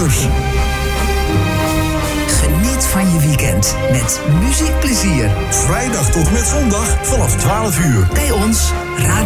anders. Geniet van je weekend met muziekplezier. Vrijdag tot met zondag vanaf 12 uur. Bij ons Radio